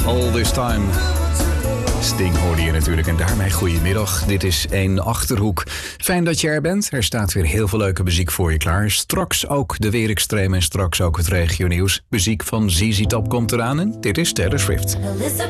All This Time. Sting hoorde je natuurlijk en daarmee goedemiddag. Dit is 1 Achterhoek. Fijn dat je er bent. Er staat weer heel veel leuke muziek voor je klaar. Straks ook de Weerextreem en straks ook het regionieuws. Muziek van ZZ Top komt eraan en dit is Taylor Swift.